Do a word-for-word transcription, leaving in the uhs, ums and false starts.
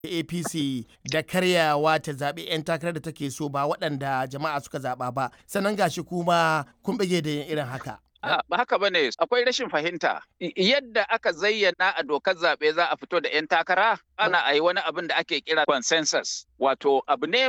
A P C da karyawa ta zaɓi 'yan takarar da take so ba waɗanda jama'a suka zaɓa ba, sannan gashi kuma kun bige da yin irin haka. A ba haka bane, akwai rashin fahimta. I- Yadda aka zayyana a dokar zaɓe za a fito da 'yan takara, ana a yi wani abin da ake kira consensus. Wato abu ne